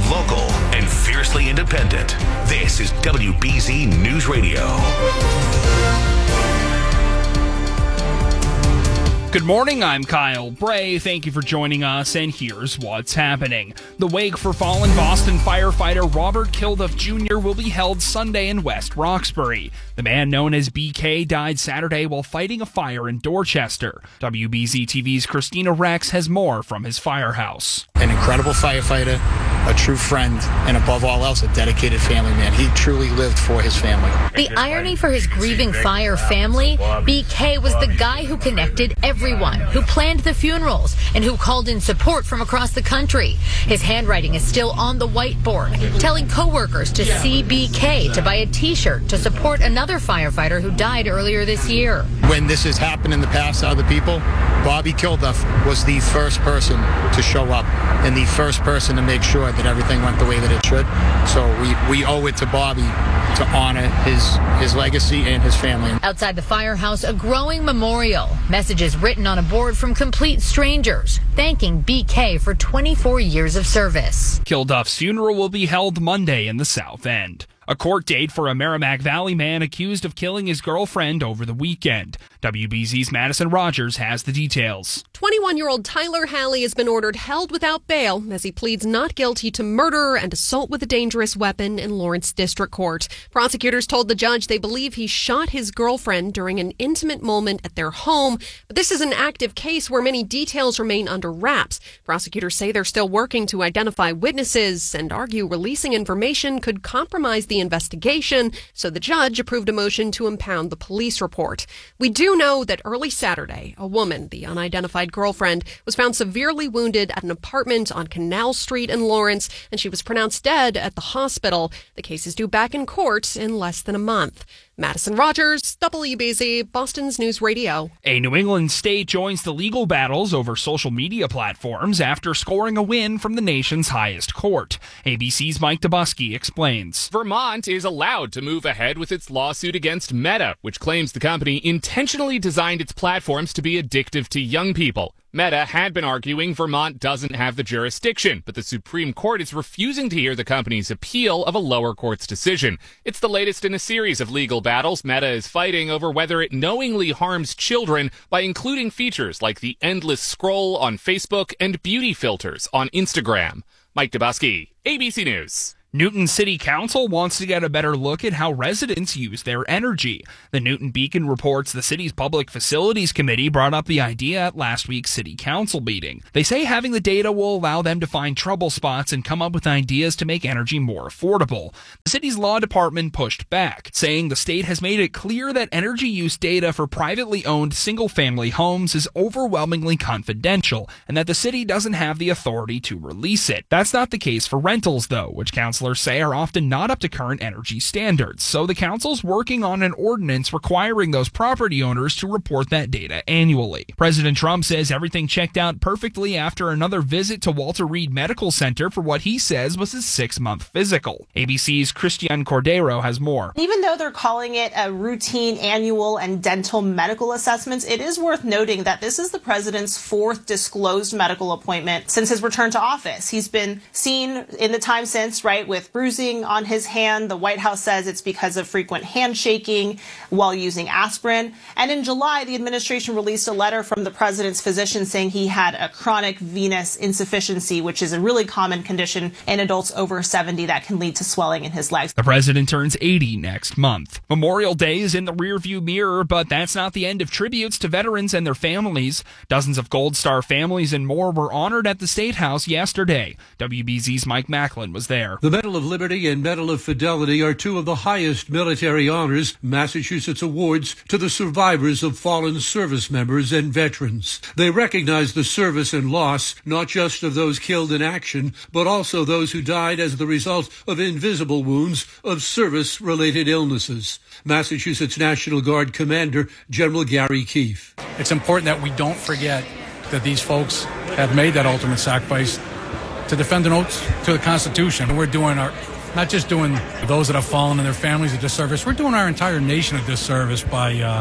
local, and fiercely independent. This is WBZ News Radio. Good morning, I'm Kyle Bray. Thank you for joining us, and here's what's happening. The wake for fallen Boston firefighter Robert Kilduff Jr. will be held Sunday in West Roxbury. The man known as BK died Saturday while fighting a fire in Dorchester. WBZ TV's Christina Rex has more from his firehouse. An incredible firefighter, a true friend, and above all else, a dedicated family man. He truly lived for his family. The irony for his grieving fire family, BK was the guy who connected everyone, who planned the funerals, and who called in support from across the country. His handwriting is still on the whiteboard, telling coworkers to see BK to buy a T-shirt to support another firefighter who died earlier this year. When this has happened in the past to other people, Bobby Kilduff was the first person to show up and the first person to make sure that everything went the way that it should. So we owe it to Bobby to honor his legacy and his family. Outside the firehouse, a growing memorial. Messages written on a board from complete strangers, thanking BK for 24 years of service. Kilduff's funeral will be held Monday in the South End. A court date for a Merrimack Valley man accused of killing his girlfriend over the weekend. WBZ's Madison Rogers has the details. 21-year-old Tyler Halley has been ordered held without bail as he pleads not guilty to murder and assault with a dangerous weapon in Lawrence District Court. Prosecutors told the judge they believe he shot his girlfriend during an intimate moment at their home, but this is an active case where many details remain under wraps. Prosecutors say they're still working to identify witnesses and argue releasing information could compromise the investigation, so the judge approved a motion to impound the police report. We do know that early Saturday, a woman, the unidentified girlfriend, was found severely wounded at an apartment on Canal Street in Lawrence, and she was pronounced dead at the hospital. The case is due back in court in less than a month. Madison Rogers, WBZ, Boston's News Radio. A New England state joins the legal battles over social media platforms after scoring a win from the nation's highest court. ABC's Mike Dubusky explains. Vermont is allowed to move ahead with its lawsuit against Meta, which claims the company intentionally designed its platforms to be addictive to young people. Meta had been arguing Vermont doesn't have the jurisdiction, but the Supreme Court is refusing to hear the company's appeal of a lower court's decision. It's the latest in a series of legal battles Meta is fighting over whether it knowingly harms children by including features like the endless scroll on Facebook and beauty filters on Instagram. Mike Dubusky, ABC News. Newton City Council wants to get a better look at how residents use their energy. The Newton Beacon reports the city's Public Facilities Committee brought up the idea at last week's City Council meeting. They say having the data will allow them to find trouble spots and come up with ideas to make energy more affordable. The city's law department pushed back, saying the state has made it clear that energy use data for privately owned single-family homes is overwhelmingly confidential and that the city doesn't have the authority to release it. That's not the case for rentals, though, which councilors say are often not up to current energy standards, so the council's working on an ordinance requiring those property owners to report that data annually. President Trump says everything checked out perfectly after another visit to Walter Reed Medical Center for what he says was his 6-month physical. ABC's Christian Cordero has more. Even though they're calling it a routine annual and dental medical assessments, it is worth noting that this is the president's 4th disclosed medical appointment since his return to office. He's been seen in the time since, right, with bruising on his hand. The White House says it's because of frequent handshaking while using aspirin. And in July, the administration released a letter from the president's physician saying he had a chronic venous insufficiency, which is a really common condition in adults over 70 that can lead to swelling in his legs. The president turns 80 next month. Memorial Day is in the rearview mirror, but that's not the end of tributes to veterans and their families. Dozens of Gold Star families and more were honored at the State House yesterday. WBZ's Mike Macklin was there. The Medal of Liberty and Medal of Fidelity are two of the highest military honors Massachusetts awards to the survivors of fallen service members and veterans. They recognize the service and loss, not just of those killed in action, but also those who died as the result of invisible wounds of service-related illnesses. Massachusetts National Guard Commander General Gary Keefe. It's important that we don't forget that these folks have made that ultimate sacrifice to defend an oath to the Constitution. We're doing not just doing those that have fallen and their families a disservice, we're doing our entire nation a disservice by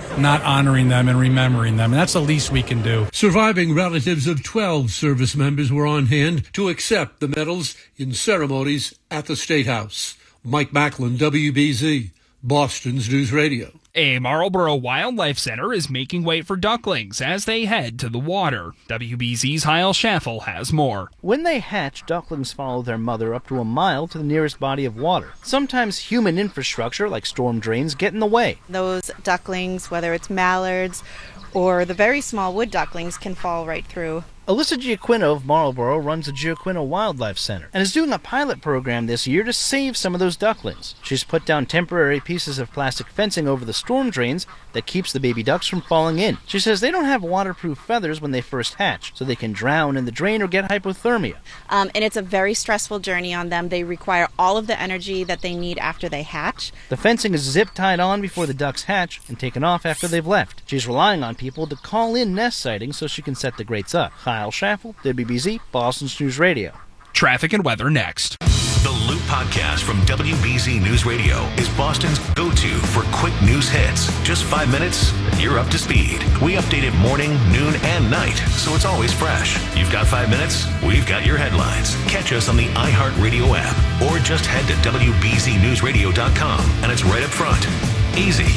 not honoring them and remembering them. And that's the least we can do. Surviving relatives of 12 service members were on hand to accept the medals in ceremonies at the State House. Mike Macklin, WBZ, Boston's News Radio. A Marlboro Wildlife Center is making way for ducklings as they head to the water. WBZ's Heil Schaffel has more. When they hatch, ducklings follow their mother up to a mile to the nearest body of water. Sometimes human infrastructure, like storm drains, get in the way. Those ducklings, whether it's mallards or the very small wood ducklings, can fall right through. Alyssa Giaquino of Marlboro runs the Giaquino Wildlife Center and is doing a pilot program this year to save some of those ducklings. She's put down temporary pieces of plastic fencing over the storm drains that keeps the baby ducks from falling in. She says they don't have waterproof feathers when they first hatch, so they can drown in the drain or get hypothermia. And it's a very stressful journey on them. They require all of the energy that they need after they hatch. The fencing is zip-tied on before the ducks hatch and taken off after they've left. She's relying on people to call in nest sightings so she can set the grates up. Kyle Schaffel, WBZ, Boston's News Radio. Traffic and weather next. The Loop Podcast from WBZ News Radio is Boston's go-to for quick news hits. Just 5 minutes, and you're up to speed. We update it morning, noon, and night, so it's always fresh. You've got 5 minutes, we've got your headlines. Catch us on the iHeartRadio app, or just head to WBZNewsRadio.com, and it's right up front. Easy.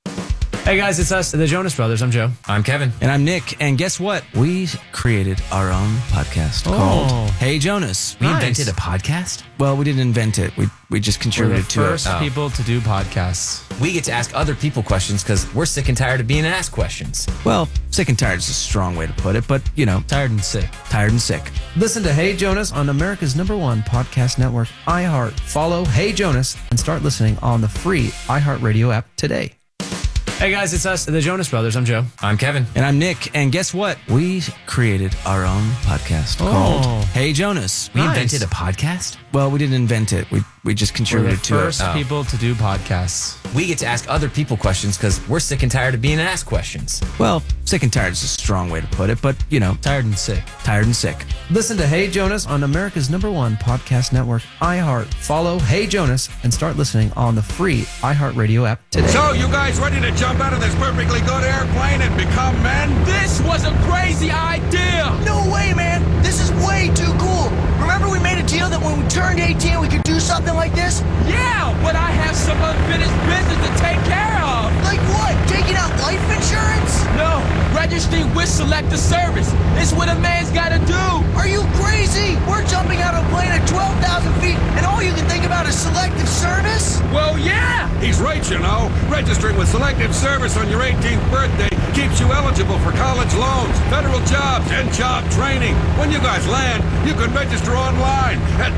Hey guys, it's us, the Jonas Brothers. I'm Joe. I'm Kevin. And I'm Nick. And guess what? We created our own podcast called Hey Jonas. We invented a podcast? Well, we didn't invent it. We just contributed to it. We're the first people to do podcasts. We get to ask other people questions because we're sick and tired of being asked questions. Well, sick and tired is a strong way to put it, but, you know. Tired and sick. Tired and sick. Listen to Hey Jonas on America's #1 podcast network, iHeart. Follow Hey Jonas and start listening on the free iHeartRadio app today. Hey guys, it's us, the Jonas Brothers. I'm Joe. I'm Kevin. And I'm Nick. And guess what? We created our own podcast called Hey Jonas. We invented a podcast? Well, we didn't invent it. We just contributed to it. We're the first people to do podcasts. We get to ask other people questions because we're sick and tired of being asked questions. Well, sick and tired is a strong way to put it, but, you know. Tired and sick. Tired and sick. Listen to Hey Jonas on America's #1 podcast network, iHeart. Follow Hey Jonas and start listening on the free iHeartRadio app today. So, you guys ready to jump out of this perfectly good airplane and become men? This was a crazy idea! No way, man! This is way too cool! Remember we made a deal that when we turned 18 we could do something like this? Yeah, but I have some unfinished business to take care of! Like what? Taking out life insurance? No, registering with Selective Service. It's what a man's gotta do! Are you crazy? We're jumping out of a plane at 12,000 feet and all you can think about is Selective Service? Well, yeah! He's right, you know. Registering with Selective Service on your 18th birthday keeps you eligible for college loans, federal jobs, and job training. When you guys land, you can register online at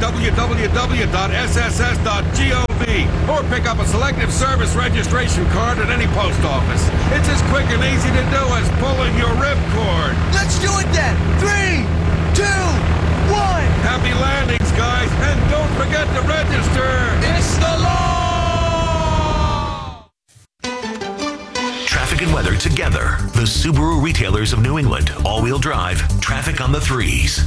www.sss.gov or pick up a Selective Service registration card at any post office. It's as quick and easy to do as pulling your ripcord. Let's do it then! 3, 2, 1! Happy landings, guys, and don't forget to register! It's the law! Traffic and weather together. The Subaru retailers of New England. All-wheel drive. Traffic on the 3s.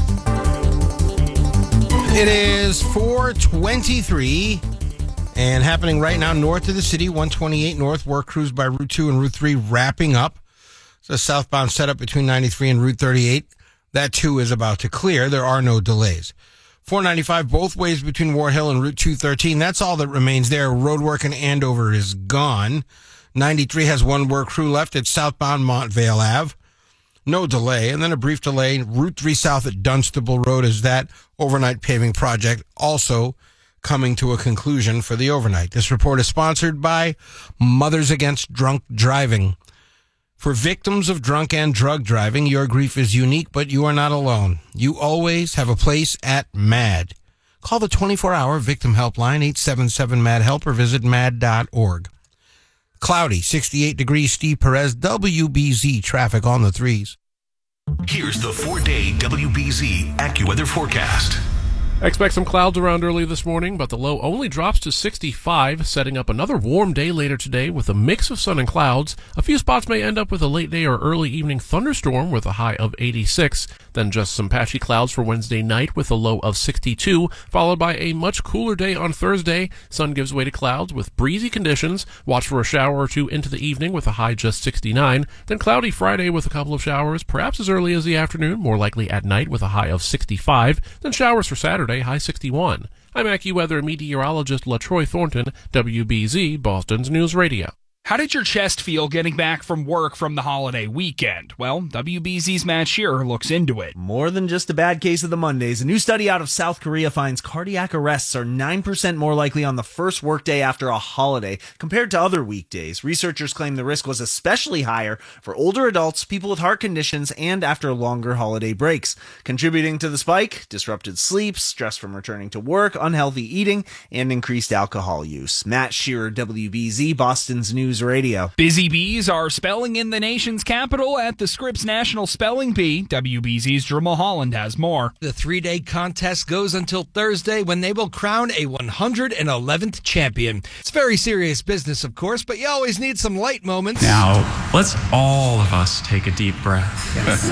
It is 4:23 and happening right now north of the city, 128 north, work crews by Route 2 and Route 3 wrapping up. So southbound setup between 93 and Route 38. That too is about to clear. There are no delays. 495 both ways between Ward Hill and Route 213. That's all that remains there. Roadwork in Andover is gone. 93 has one work crew left. It's southbound Montvale Ave. No delay. And then a brief delay. Route 3 south at Dunstable Road is that overnight paving project also coming to a conclusion for the overnight. This report is sponsored by Mothers Against Drunk Driving. For victims of drunk and drug driving, your grief is unique, but you are not alone. You always have a place at MAD. Call the 24-hour victim helpline, 877-MAD-HELP, or visit mad.org. Cloudy, 68 degrees, Steve Perez, WBZ traffic on the 3s. Here's the 4-day WBZ AccuWeather forecast. Expect some clouds around early this morning, but the low only drops to 65, setting up another warm day later today with a mix of sun and clouds. A few spots may end up with a late day or early evening thunderstorm with a high of 86. Then just some patchy clouds for Wednesday night with a low of 62, followed by a much cooler day on Thursday. Sun gives way to clouds with breezy conditions. Watch for a shower or two into the evening with a high just 69. Then cloudy Friday with a couple of showers, perhaps as early as the afternoon, more likely at night with a high of 65. Then showers for Saturday, high 61. I'm AccuWeather meteorologist LaTroy Thornton, WBZ, Boston's News Radio. How did your chest feel getting back from work from the holiday weekend? Well, WBZ's Matt Shearer looks into it. More than just a bad case of the Mondays. A new study out of South Korea finds cardiac arrests are 9% more likely on the first workday after a holiday compared to other weekdays. Researchers claim the risk was especially higher for older adults, people with heart conditions, and after longer holiday breaks. Contributing to the spike, disrupted sleep, stress from returning to work, unhealthy eating, and increased alcohol use. Matt Shearer, WBZ, Boston's News Radio. Busy bees are spelling in the nation's capital at the Scripps National Spelling Bee. WBZ's Drew Mulholland has more. The 3-day contest goes until Thursday when they will crown a 111th champion. It's very serious business, of course, but you always need some light moments. Now, let's all of us take a deep breath. Yes.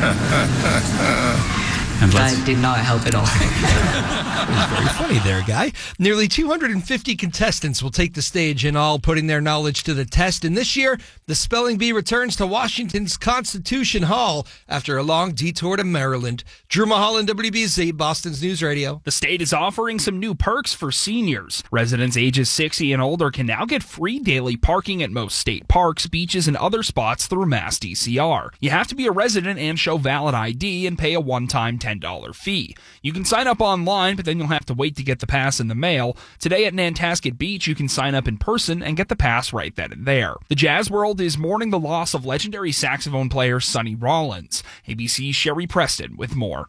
That did not help at all. Very funny there, guy. Nearly 250 contestants will take the stage in all, putting their knowledge to the test. And this year, the Spelling Bee returns to Washington's Constitution Hall after a long detour to Maryland. Drew Mulholland, WBZ, Boston's News Radio. The state is offering some new perks for seniors. Residents ages 60 and older can now get free daily parking at most state parks, beaches, and other spots through Mass DCR. You have to be a resident and show valid ID and pay a one-time $10 fee. You can sign up online, but then you'll have to wait to get the pass in the mail. Today at Nantasket Beach, you can sign up in person and get the pass right then and there. The jazz world is mourning the loss of legendary saxophone player Sonny Rollins. ABC's Sherry Preston with more.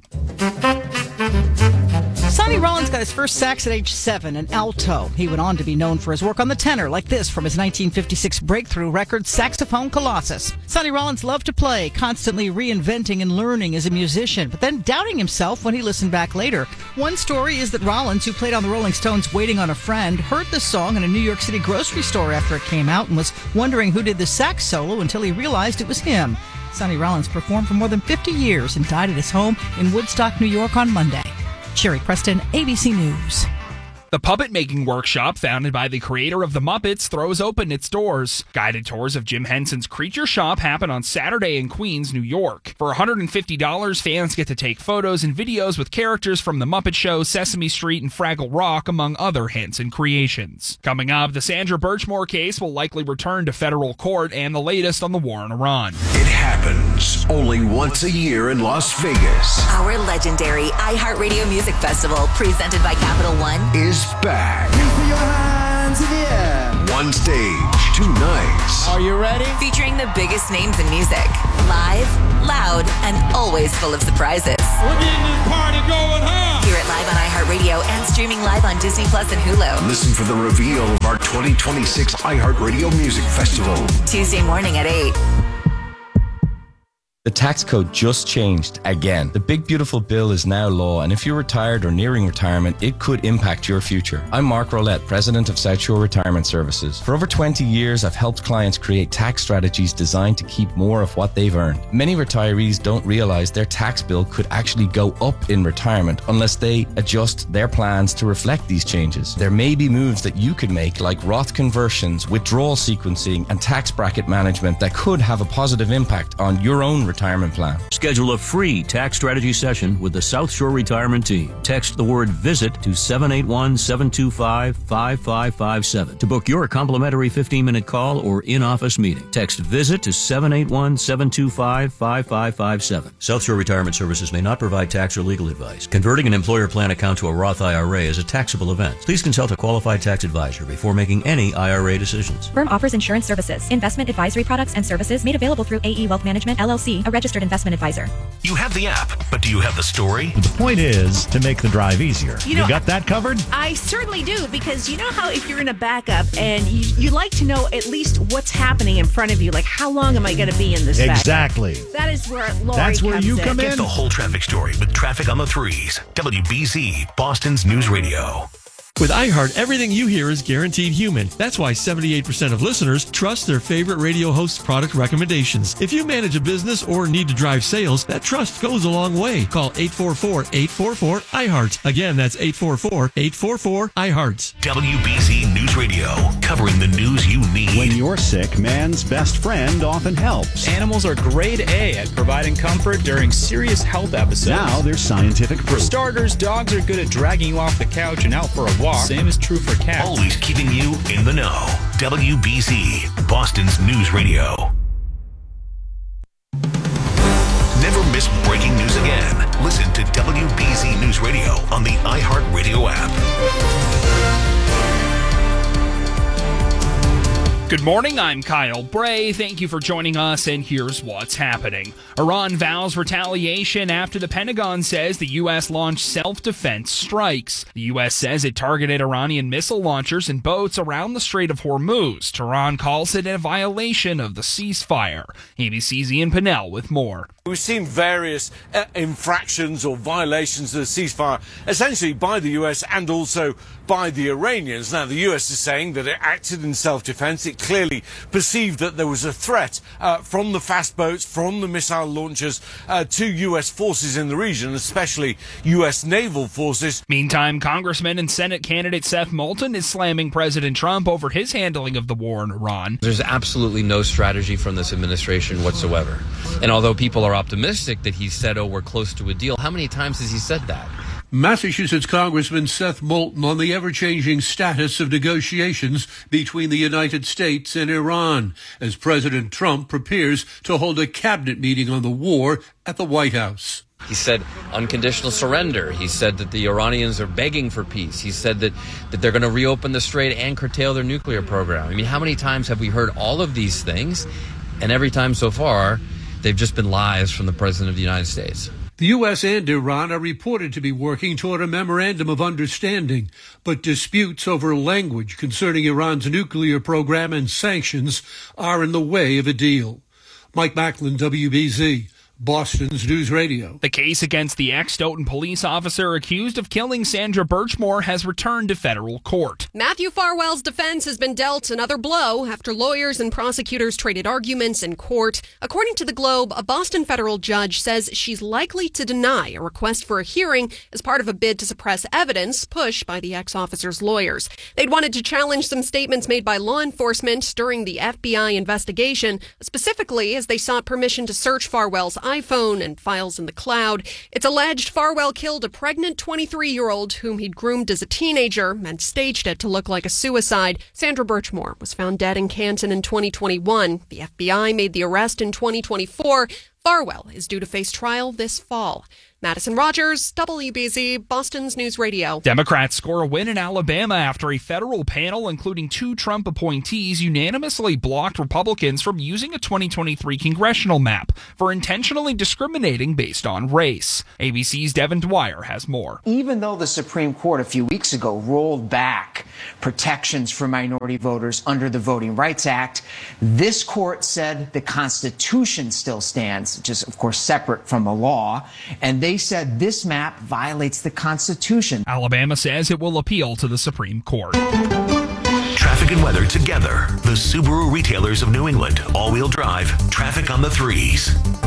Sonny Rollins got his first sax at age 7, an alto. He went on to be known for his work on the tenor, like this from his 1956 breakthrough record, Saxophone Colossus. Sonny Rollins loved to play, constantly reinventing and learning as a musician, but then doubting himself when he listened back later. One story is that Rollins, who played on the Rolling Stones' Waiting on a Friend, heard the song in a New York City grocery store after it came out and was wondering who did the sax solo until he realized it was him. Sonny Rollins performed for more than 50 years and died at his home in Woodstock, New York on Monday. Sherry Preston, ABC News. The puppet making workshop, founded by the creator of The Muppets, throws open its doors. Guided tours of Jim Henson's Creature Shop happen on Saturday in Queens, New York. For $150, fans get to take photos and videos with characters from The Muppet Show, Sesame Street, and Fraggle Rock, among other Henson creations. Coming up, the Sandra Birchmore case will likely return to federal court, and the latest on the war in Iran. It happens only once a year in Las Vegas. Our legendary iHeartRadio Music Festival, presented by Capital One, is back. Your hands in the air. One stage, 2 nights. Are you ready? Featuring the biggest names in music. Live, loud, and always full of surprises. We're getting this party going, huh? Hear it live on iHeartRadio and streaming live on Disney Plus and Hulu. Listen for the reveal of our 2026 iHeartRadio Music Festival. Tuesday morning at 8. The tax code just changed again. The Big Beautiful Bill is now law, and if you're retired or nearing retirement, it could impact your future. I'm Mark Rolette, President of South Shore Retirement Services. For over 20 years, I've helped clients create tax strategies designed to keep more of what they've earned. Many retirees don't realize their tax bill could actually go up in retirement unless they adjust their plans to reflect these changes. There may be moves that you could make, like Roth conversions, withdrawal sequencing, and tax bracket management that could have a positive impact on your own retirement plan. Schedule a free tax strategy session with the South Shore Retirement Team. Text the word VISIT to 781-725-5557 to book your complimentary 15-minute call or in-office meeting. Text VISIT to 781-725-5557. South Shore Retirement Services may not provide tax or legal advice. Converting an employer plan account to a Roth IRA is a taxable event. Please consult a qualified tax advisor before making any IRA decisions. Firm offers insurance services. Investment advisory products and services made available through AE Wealth Management, LLC, a registered investment advisor. You have the app, but do you have the story? The point is to make the drive easier. You got that covered? I certainly do, because you know how if you're in a backup and you like to know at least what's happening in front of you, like how long am I going to be in this backup? Exactly. That is where Lori That's where comes you come in. Get the whole traffic story with Traffic on the Threes. WBZ, Boston's News Radio. With iHeart, everything you hear is guaranteed human. That's why 78% of listeners trust their favorite radio host's product recommendations. If you manage a business or need to drive sales, that trust goes a long way. Call 844-844-iHeart. Again, that's 844-844-iHeart. WBZ News Radio, covering the news you need. When you're sick, man's best friend often helps. Animals are grade A at providing comfort during serious health episodes. Now there's scientific proof. For starters, dogs are good at dragging you off the couch and out for a walk. Same is true for cats. Always keeping you in the know. WBZ, Boston's News Radio. Never miss breaking news again. Listen to WBZ News Radio on the iHeartRadio app. Good morning, I'm Kyle Bray. Thank you for joining us, and here's what's happening. Iran vows retaliation after the Pentagon says the U.S. launched self-defense strikes. The U.S. says it targeted Iranian missile launchers and boats around the Strait of Hormuz. Tehran calls it a violation of the ceasefire. ABC's Ian Pinnell with more. We've seen various infractions or violations of the ceasefire, essentially by the US and also by the Iranians. Now, the US is saying that it acted in self-defense. It clearly perceived that there was a threat from the fast boats, from the missile launchers to US forces in the region, especially US naval forces. Meantime, Congressman and Senate candidate Seth Moulton is slamming President Trump over his handling of the war in Iran. There's absolutely no strategy from this administration whatsoever. And although people are optimistic that he said, oh, we're close to a deal, how many times has he said that? Massachusetts Congressman Seth Moulton on the ever-changing status of negotiations between the United States and Iran as President Trump prepares to hold a cabinet meeting on the war at the White House. He said unconditional surrender. He said that the Iranians are begging for peace. He said that they're going to reopen the strait and curtail their nuclear program. I mean, how many times have we heard all of these things? And every time so far, they've just been lies from the President of the United States. The U.S. and Iran are reported to be working toward a memorandum of understanding, but disputes over language concerning Iran's nuclear program and sanctions are in the way of a deal. Mike Macklin, WBZ. Boston's News Radio. The case against the ex-Stoughton police officer accused of killing Sandra Birchmore has returned to federal court. Matthew Farwell's defense has been dealt another blow after lawyers and prosecutors traded arguments in court. According to the Globe, a Boston federal judge says she's likely to deny a request for a hearing as part of a bid to suppress evidence pushed by the ex-officer's lawyers. They'd wanted to challenge some statements made by law enforcement during the FBI investigation, specifically as they sought permission to search Farwell's iPhone and files in the cloud. It's alleged Farwell killed a pregnant 23-year-old whom he'd groomed as a teenager and staged it to look like a suicide. Sandra Birchmore was found dead in Canton in 2021. The FBI made the arrest in 2024. Farwell is due to face trial this fall. Madison Rogers, WBZ, Boston's News Radio. Democrats score a win in Alabama after a federal panel, including 2 Trump appointees, unanimously blocked Republicans from using a 2023 congressional map for intentionally discriminating based on race. ABC's Devin Dwyer has more. Even though the Supreme Court a few weeks ago rolled back protections for minority voters under the Voting Rights Act, this court said the Constitution still stands, which is, of course, separate from the law, and they said this map violates the Constitution. Alabama says it will appeal to the Supreme Court. Traffic and weather together. The Subaru retailers of New England. All-wheel drive. Traffic on the Threes.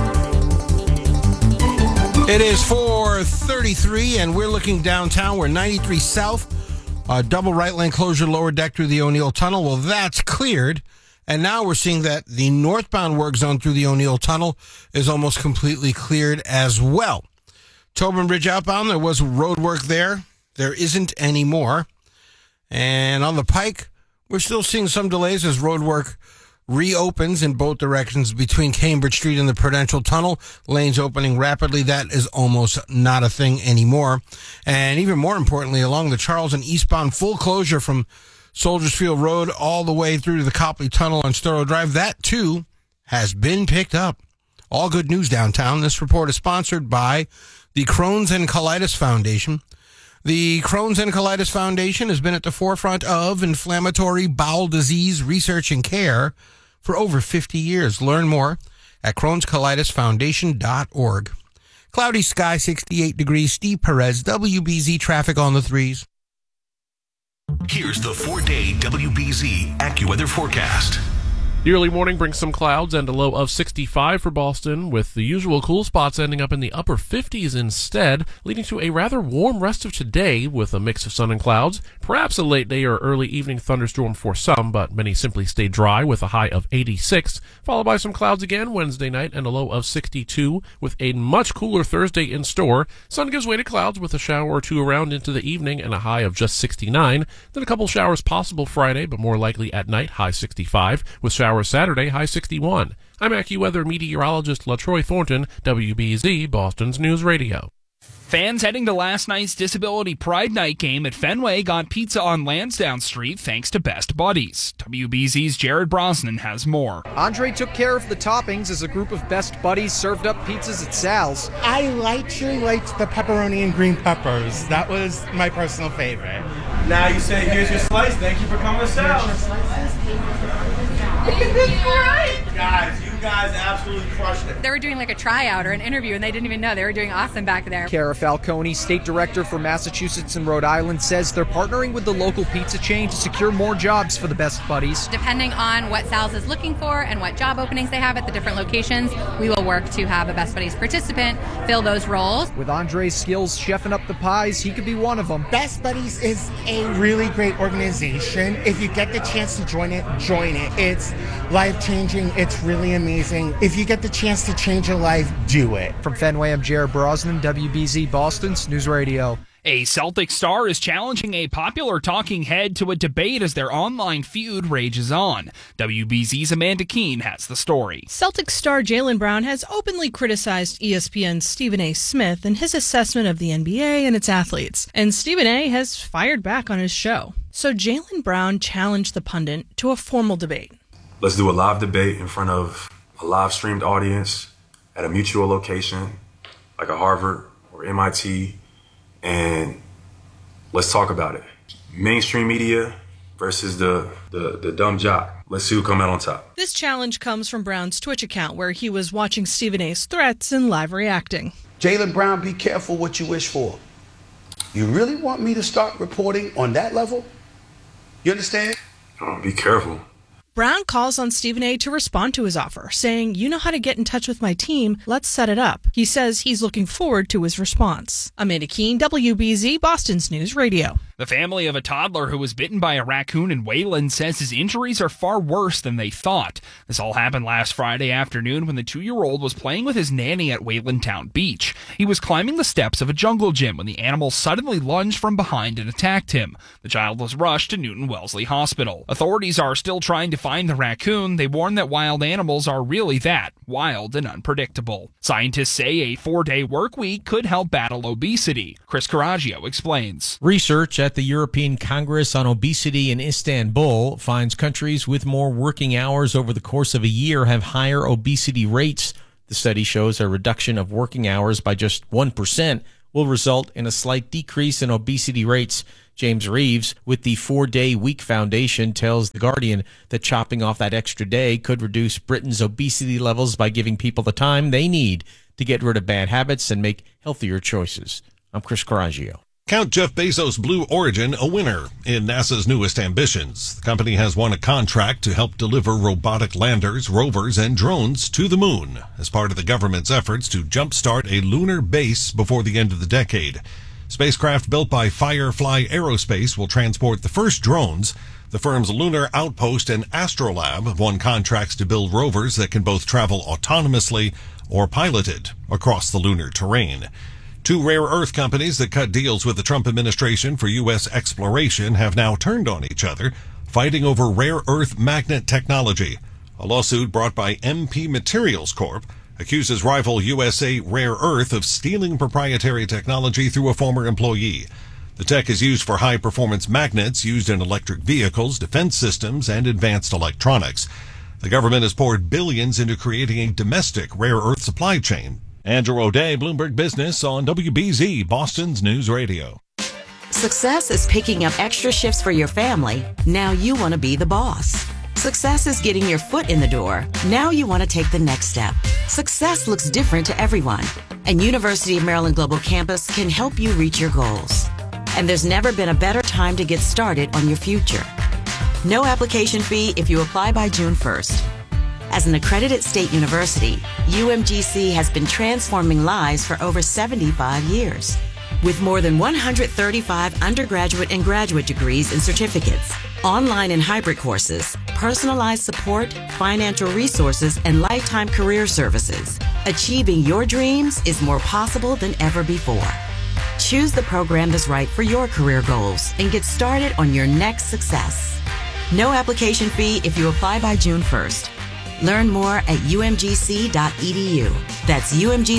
It is 4:33, and we're looking downtown. We're 93 South. Double right lane closure, lower deck through the O'Neill Tunnel. Well, that's cleared. And now we're seeing that the northbound work zone through the O'Neill Tunnel is almost completely cleared as well. Tobin Bridge outbound, there was road work there. There isn't anymore. And on the Pike, we're still seeing some delays as road work reopens in both directions between Cambridge Street and the Prudential Tunnel. Lanes opening rapidly. That is almost not a thing anymore. And even more importantly, along the Charles and eastbound, full closure from Soldiers Field Road all the way through to the Copley Tunnel on Storrow Drive. That, too, has been picked up. All good news downtown. This report is sponsored by the Crohn's and Colitis Foundation. The Crohn's and Colitis Foundation has been at the forefront of inflammatory bowel disease research and care for over 50 years. Learn more at Crohn'sColitisFoundation.org. Cloudy sky, 68 degrees. Steve Perez, WBZ traffic on the 3s. Here's the 4-day WBZ AccuWeather forecast. The early morning brings some clouds and a low of 65 for Boston, with the usual cool spots ending up in the upper 50s instead, leading to a rather warm rest of today with a mix of sun and clouds. Perhaps a late day or early evening thunderstorm for some, but many simply stay dry with a high of 86, followed by some clouds again Wednesday night and a low of 62, with a much cooler Thursday in store. Sun gives way to clouds with a shower or two around into the evening and a high of just 69. Then a couple showers possible Friday, but more likely at night, high 65, with showers Saturday, high 61. I'm AccuWeather meteorologist LaTroy Thornton, WBZ, Boston's News Radio. Fans heading to last night's Disability Pride Night game at Fenway got pizza on Lansdowne Street thanks to Best Buddies. WBZ's Jared Brosnan has more. Andre took care of the toppings as a group of Best Buddies served up pizzas at Sal's. I actually liked the pepperoni and green peppers. That was my personal favorite. Now you say, here's your slice. Thank you for coming to Sal's. You guys absolutely crushed it. They were doing like a tryout or an interview, and they didn't even know. They were doing awesome back there. Cara Falcone, state director for Massachusetts and Rhode Island, says they're partnering with the local pizza chain to secure more jobs for the Best Buddies. Depending on what Sal's is looking for and what job openings they have at the different locations, we will work to have a Best Buddies participant fill those roles. With Andre's skills chefing up the pies, he could be one of them. Best Buddies is a really great organization. If you get the chance to join it, join it. It's life-changing. It's really amazing. If you get the chance to change your life, do it. From Fenway, I'm Jared Brosnan, WBZ Boston's News Radio. A Celtic star is challenging a popular talking head to a debate as their online feud rages on. WBZ's Amanda Keene has the story. Celtic star Jaylen Brown has openly criticized ESPN's Stephen A. Smith and his assessment of the NBA and its athletes. And Stephen A. has fired back on his show. So Jaylen Brown challenged the pundit to a formal debate. Let's do a live debate in front of a live streamed audience at a mutual location like a Harvard or MIT, and let's talk about it. Mainstream media versus the dumb jock. Let's see who come out on top. This challenge comes from Brown's Twitch account, where he was watching Stephen A.'s threats and live reacting. Jaylen Brown, be careful what you wish for. You really want me to start reporting on that level? You understand? Oh, be careful. Brown calls on Stephen A. to respond to his offer, saying, "You know how to get in touch with my team. Let's set it up." He says he's looking forward to his response. Amanda Keene, WBZ, Boston's News Radio. The family of a toddler who was bitten by a raccoon in Wayland says his injuries are far worse than they thought. This all happened last Friday afternoon when the 2-year-old was playing with his nanny at Wayland Town Beach. He was climbing the steps of a jungle gym when the animal suddenly lunged from behind and attacked him. The child was rushed to Newton Wellesley Hospital. Authorities are still trying to find the raccoon. They warn that wild animals are really that, wild and unpredictable. Scientists say a 4-day work week could help battle obesity. Chris Caraggio explains. Research at the European Congress on Obesity in Istanbul finds countries with more working hours over the course of a year have higher obesity rates. The study shows a reduction of working hours by just 1% will result in a slight decrease in obesity rates. James Reeves with the 4-Day Week Foundation tells The Guardian that chopping off that extra day could reduce Britain's obesity levels by giving people the time they need to get rid of bad habits and make healthier choices. I'm Chris Caraggio. Count Jeff Bezos' Blue Origin a winner in NASA's newest ambitions. The company has won a contract to help deliver robotic landers, rovers, and drones to the moon as part of the government's efforts to jumpstart a lunar base before the end of the decade. Spacecraft built by Firefly Aerospace will transport the first drones. The firm's Lunar Outpost and Astrolab have won contracts to build rovers that can both travel autonomously or piloted across the lunar terrain. 2 rare earth companies that cut deals with the Trump administration for U.S. exploration have now turned on each other, fighting over rare earth magnet technology. A lawsuit brought by MP Materials Corp. accuses rival USA Rare Earth of stealing proprietary technology through a former employee. The tech is used for high-performance magnets used in electric vehicles, defense systems, and advanced electronics. The government has poured billions into creating a domestic rare earth supply chain. Andrew O'Day, Bloomberg Business on WBZ, Boston's News Radio. Success is picking up extra shifts for your family. Now you want to be the boss. Success is getting your foot in the door. Now you want to take the next step. Success looks different to everyone, and University of Maryland Global Campus can help you reach your goals. And there's never been a better time to get started on your future. No application fee if you apply by June 1st. As an accredited state university, UMGC has been transforming lives for over 75 years. With more than 135 undergraduate and graduate degrees and certificates, online and hybrid courses, personalized support, financial resources, and lifetime career services, achieving your dreams is more possible than ever before. Choose the program that's right for your career goals and get started on your next success. No application fee if you apply by June 1st. Learn more at umgc.edu. That's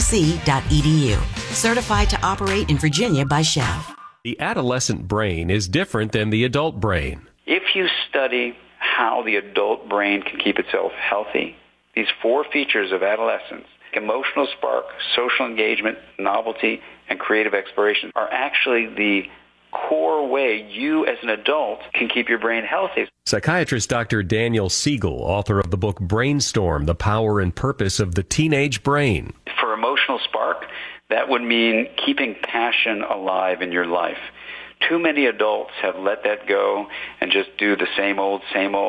umgc.edu. Certified to operate in Virginia by Chev. The adolescent brain is different than the adult brain. If you study how the adult brain can keep itself healthy, these 4 features of adolescence, emotional spark, social engagement, novelty, and creative exploration, are actually the core way you as an adult can keep your brain healthy. Psychiatrist Dr. Daniel Siegel, author of the book Brainstorm, The Power and Purpose of the Teenage Brain. For emotional spark, that would mean keeping passion alive in your life. Too many adults have let that go and just do the same old,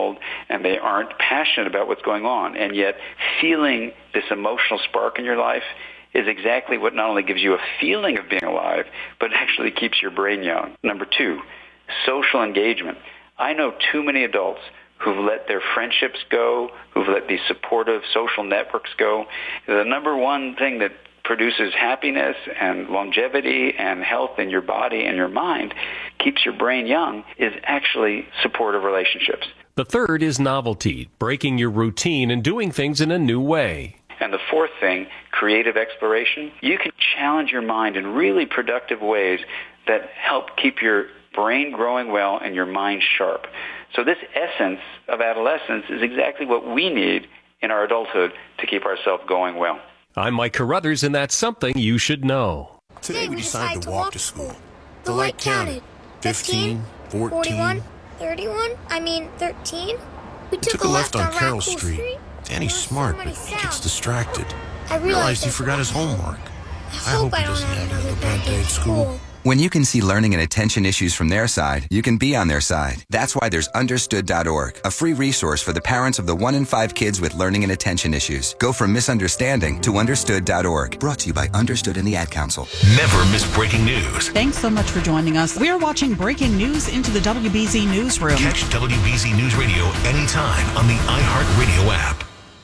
and they aren't passionate about what's going on. And yet feeling this emotional spark in your life is exactly what not only gives you a feeling of being alive, but actually keeps your brain young. Number 2, social engagement. I know too many adults who've let their friendships go, who've let these supportive social networks go. The number one thing that produces happiness and longevity and health in your body and your mind, keeps your brain young, is actually supportive relationships. The third is novelty, breaking your routine and doing things in a new way. And the 4th thing, creative exploration. You can challenge your mind in really productive ways that help keep your brain growing well and your mind sharp. So this essence of adolescence is exactly what we need in our adulthood to keep ourselves going well. I'm Mike Carruthers, and that's something you should know. Today we decided to walk to school. The light counted. 15, 14, 41, 31, 13. We took a left on Carroll Street. Danny's smart, but he gets distracted. I realized he forgot his homework. I hope he doesn't have another bad day at school. When you can see learning and attention issues from their side, you can be on their side. That's why there's Understood.org, a free resource for the parents of the 1 in 5 kids with learning and attention issues. Go from misunderstanding to Understood.org. Brought to you by Understood and the Ad Council. Never miss breaking news. Thanks so much for joining us. We're watching breaking news into the WBZ Newsroom. Catch WBZ News Radio anytime on the iHeartRadio app.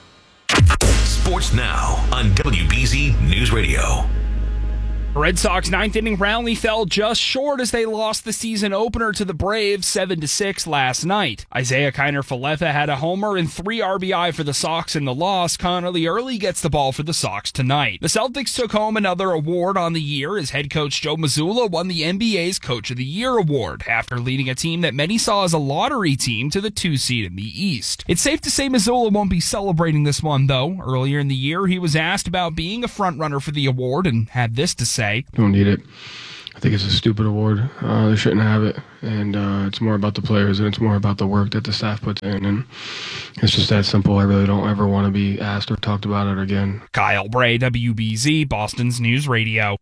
Sports Now on WBZ News Radio. Red Sox 9th inning rally fell just short as they lost the season opener to the Braves 7-6 last night. Isaiah Kiner-Falefa had a homer and 3 RBI for the Sox in the loss. Connolly Early gets the ball for the Sox tonight. The Celtics took home another award on the year as head coach Joe Mazzulla won the NBA's Coach of the Year award after leading a team that many saw as a lottery team to the 2 seed in the East. It's safe to say Mazzulla won't be celebrating this one, though. Earlier in the year, he was asked about being a frontrunner for the award and had this to say. Don't need it. I think it's a stupid award. They shouldn't have it. And it's more about the players, and it's more about the work that the staff puts in. And it's just that simple. I really don't ever want to be asked or talked about it again. Kyle Bray, WBZ, Boston's News Radio.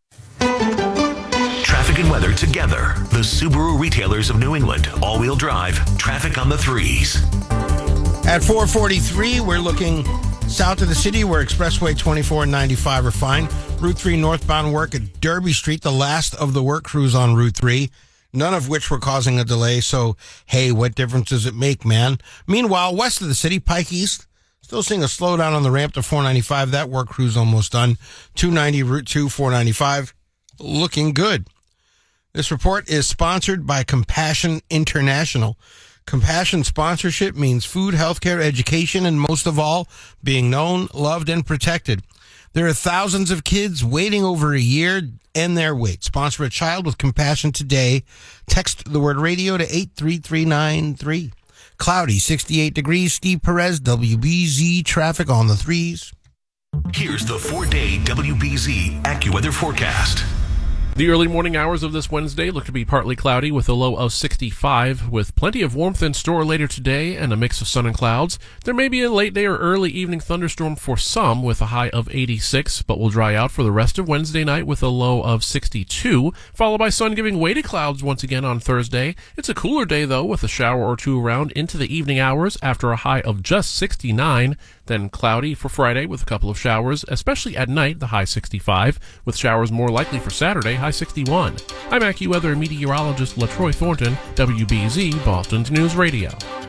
Traffic and weather together. The Subaru retailers of New England. All-wheel drive. Traffic on the 3s. At 443, we're looking south of the city where Expressway 24 and 95 are fine. Route 3 northbound work at Derby Street, the last of the work crews on Route 3, none of which were causing a delay. So, hey, what difference does it make, man? Meanwhile, west of the city, Pike East, still seeing a slowdown on the ramp to 495. That work crew's almost done. 290 Route 2, 495, looking good. This report is sponsored by Compassion International. Compassion sponsorship means food, healthcare, education, and most of all, being known, loved, and protected. There are thousands of kids waiting over a year and their wait. Sponsor a child with compassion today. Text the word radio to 83393. cloudy, 68 degrees. Steve Perez, WBZ traffic on the 3s. Here's the 4-day WBZ AccuWeather forecast. The early morning hours of this Wednesday look to be partly cloudy with a low of 65, with plenty of warmth in store later today and a mix of sun and clouds. There may be a late day or early evening thunderstorm for some with a high of 86, but will dry out for the rest of Wednesday night with a low of 62, followed by sun giving way to clouds once again on Thursday. It's a cooler day, though, with a shower or two around into the evening hours after a high of just 69. Then cloudy for Friday with a couple of showers, especially at night, the high 65, with showers more likely for Saturday, high 61. I'm AccuWeather meteorologist LaTroy Thornton, WBZ, Boston's News Radio.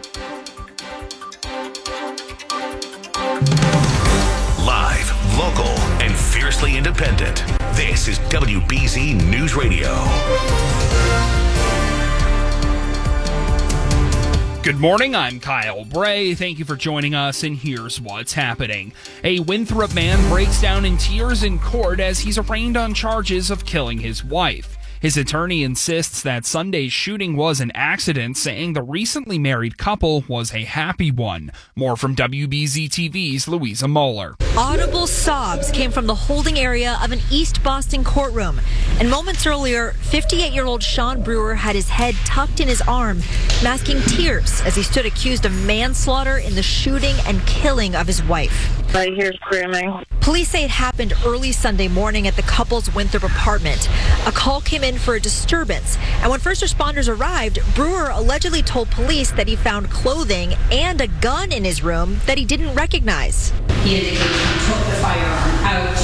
Live, local, and fiercely independent. This is WBZ News Radio. Good morning, I'm Kyle Bray. Thank you for joining us, and here's what's happening. A Winthrop man breaks down in tears in court as he's arraigned on charges of killing his wife. His attorney insists that Sunday's shooting was an accident, saying the recently married couple was a happy one. More from WBZ TV's Louisa Moeller. Audible sobs came from the holding area of an East Boston courtroom. And moments earlier, 58-year-old Sean Brewer had his head tucked in his arm, masking tears as he stood accused of manslaughter in the shooting and killing of his wife. I hear screaming. Police say it happened early Sunday morning at the couple's Winthrop apartment. A call came in for a disturbance, and when first responders arrived, Brewer allegedly told police that he found clothing and a gun in his room that he didn't recognize. He indicated he took the firearm out.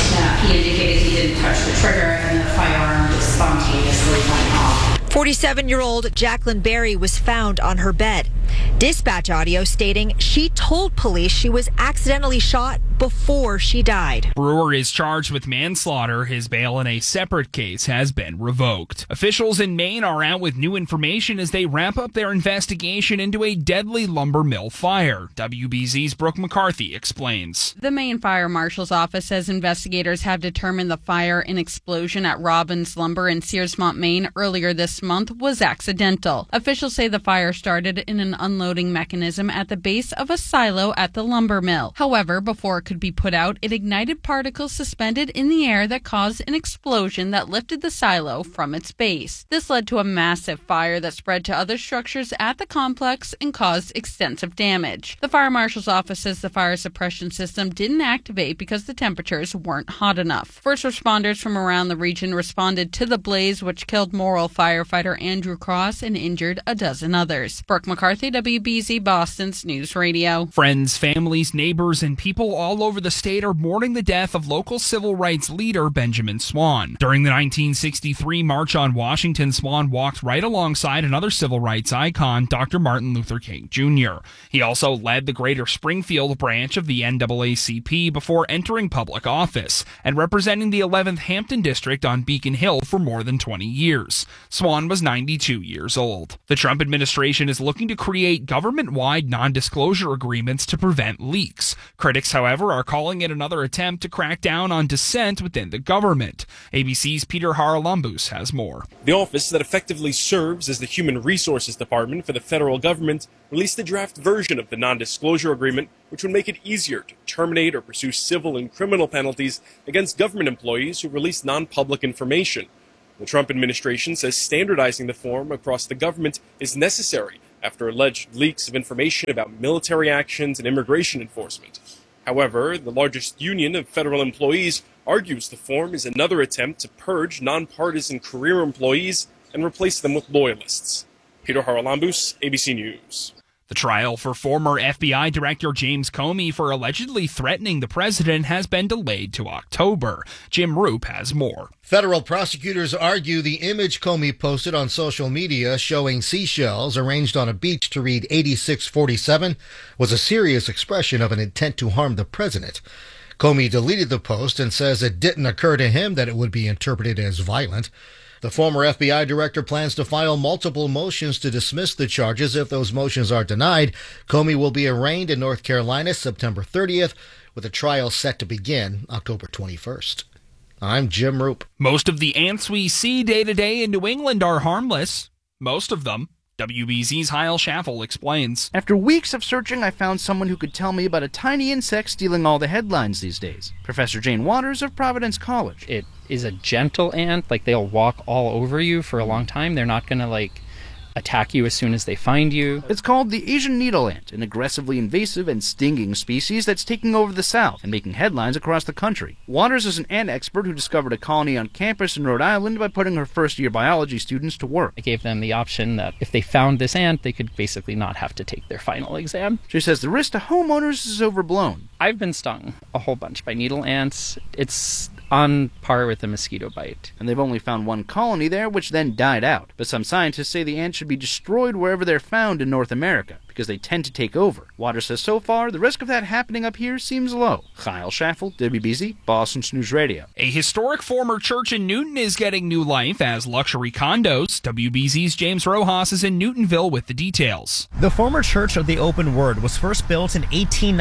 He indicated he didn't touch the trigger, and the firearm just spontaneously went off. 47-year-old Jacqueline Berry was found on her bed. Dispatch audio stating she told police she was accidentally shot before she died. Brewer is charged with manslaughter. His bail in a separate case has been revoked. Officials in Maine are out with new information as they wrap up their investigation into a deadly lumber mill fire. WBZ's Brooke McCarthy explains. The Maine Fire Marshal's office says investigators have determined the fire and explosion at Robbins Lumber in Searsmont, Maine earlier this month was accidental. Officials say the fire started in an unloading mechanism at the base of a silo at the lumber mill. However, before it could be put out, it ignited particles suspended in the air that caused an explosion that lifted the silo from its base. This led to a massive fire that spread to other structures at the complex and caused extensive damage. The fire marshal's office says the fire suppression system didn't activate because the temperatures weren't hot enough. First responders from around the region responded to the blaze, which killed Morrill firefighter Andrew Cross and injured a dozen others. Brooke McCarthy, WBZ Boston's News Radio. Friends, families, neighbors, and people all over the state are mourning the death of local civil rights leader Benjamin Swan. During the 1963 March on Washington, Swan walked right alongside another civil rights icon, Dr. Martin Luther King Jr. He also led the Greater Springfield branch of the NAACP before entering public office and representing the 11th Hampton District on Beacon Hill for more than 20 years. Swan was 92 years old. The Trump administration is looking to create government-wide non-disclosure agreements to prevent leaks. Critics, however, are calling it another attempt to crack down on dissent within the government. ABC's Peter Haralambous has more. The office that effectively serves as the Human Resources Department for the federal government released a draft version of the non-disclosure agreement, which would make it easier to terminate or pursue civil and criminal penalties against government employees who release non-public information. The Trump administration says standardizing the form across the government is necessary after alleged leaks of information about military actions and immigration enforcement. However, the largest union of federal employees argues the form is another attempt to purge nonpartisan career employees and replace them with loyalists. Peter Haralambous, ABC News. The trial for former FBI Director James Comey for allegedly threatening the president has been delayed to October. Jim Roop has more. Federal prosecutors argue the image Comey posted on social media showing seashells arranged on a beach to read 8647 was a serious expression of an intent to harm the president. Comey deleted the post and says it didn't occur to him that it would be interpreted as violent. The former FBI director plans to file multiple motions to dismiss the charges. If those motions are denied, Comey will be arraigned in North Carolina September 30th, with a trial set to begin October 21st. I'm Jim Roop. Most of the ants we see day to day in New England are harmless. Most of them. WBZ's Heil Schaffel explains. After weeks of searching, I found someone who could tell me about a tiny insect stealing all the headlines these days. Professor Jane Waters of Providence College. It is a gentle ant. Like, they'll walk all over you for a long time. They're not going to, attack you as soon as they find you. It's called the Asian needle ant, an aggressively invasive and stinging species that's taking over the South and making headlines across the country. Waters is an ant expert who discovered a colony on campus in Rhode Island by putting her first-year biology students to work. I gave them the option that if they found this ant, they could basically not have to take their final exam. She says the risk to homeowners is overblown. I've been stung a whole bunch by needle ants. It's on par with a mosquito bite. And they've only found one colony there, which then died out. But some scientists say the ants should be destroyed wherever they're found in North America, because they tend to take over. Waters says so far, the risk of that happening up here seems low. Heil Schaffel, WBZ, Boston News Radio. A historic former church in Newton is getting new life as luxury condos. WBZ's James Rojas is in Newtonville with the details. The former Church of the Open Word was first built in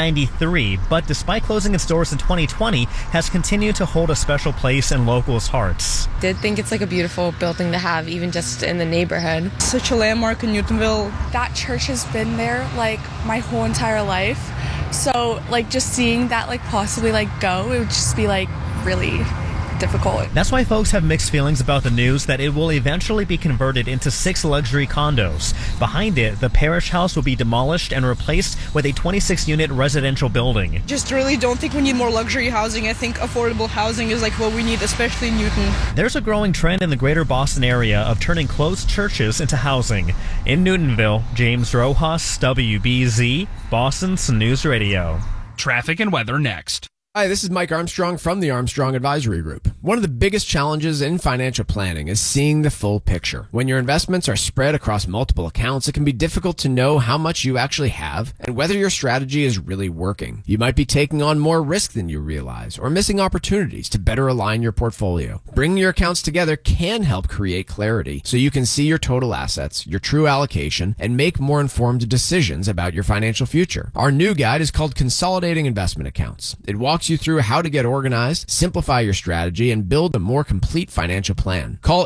1893, but despite closing its doors in 2020, has continued to hold a special place in locals' hearts. I did think it's a beautiful building to have, even just in the neighborhood. Such a landmark in Newtonville. That church has been there my whole entire life, so just seeing that possibly go, it would just be really difficult. That's why folks have mixed feelings about the news that it will eventually be converted into 6 luxury condos. Behind it, the parish house will be demolished and replaced with a 26-unit residential building. Just really don't think we need more luxury housing. I think affordable housing is what we need, especially in Newton. There's a growing trend in the greater Boston area of turning closed churches into housing. In Newtonville, James Rojas, WBZ, Boston's News Radio. Traffic and weather next. Hi, this is Mike Armstrong from the Armstrong Advisory Group. One of the biggest challenges in financial planning is seeing the full picture. When your investments are spread across multiple accounts, it can be difficult to know how much you actually have and whether your strategy is really working. You might be taking on more risk than you realize or missing opportunities to better align your portfolio. Bringing your accounts together can help create clarity so you can see your total assets, your true allocation, and make more informed decisions about your financial future. Our new guide is called Consolidating Investment Accounts. It walks you through how to get organized, simplify your strategy, and build a more complete financial plan. Call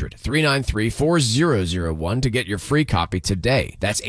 800-393-4001 to get your free copy today. That's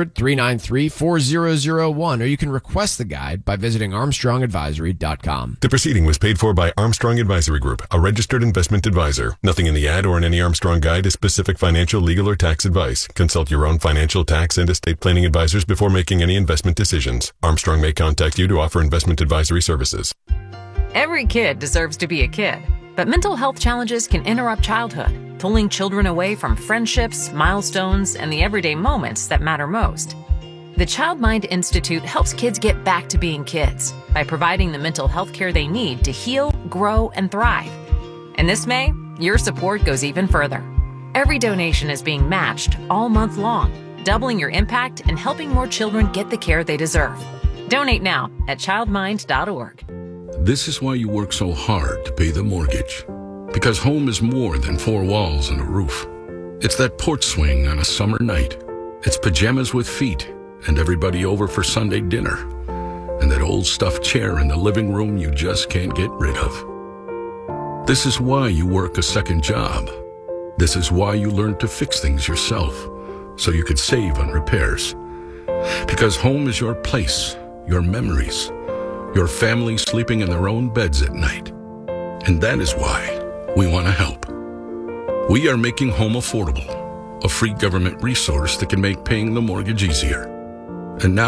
800-393-4001, or you can request the guide by visiting ArmstrongAdvisory.com. The proceeding was paid for by Armstrong Advisory Group, a registered investment advisor. Nothing in the ad or in any Armstrong guide is specific financial, legal, or tax advice. Consult your own financial, tax, and estate planning advisors before making any investment decisions. Armstrong may contact you to offer investment advisory services. Every kid deserves to be a kid, but mental health challenges can interrupt childhood, pulling children away from friendships, milestones, and the everyday moments that matter most. The Child Mind Institute helps kids get back to being kids by providing the mental health care they need to heal, grow, and thrive. And this May, your support goes even further. Every donation is being matched all month long, doubling your impact and helping more children get the care they deserve. Donate now at childmind.org. This is why you work so hard to pay the mortgage. Because home is more than 4 walls and a roof. It's that porch swing on a summer night. It's pajamas with feet and everybody over for Sunday dinner. And that old stuffed chair in the living room you just can't get rid of. This is why you work a second job. This is why you learn to fix things yourself, so you could save on repairs. Because home is your place, your memories, your family sleeping in their own beds at night. And that is why we want to help. We are making home affordable, a free government resource that can make paying the mortgage easier. And now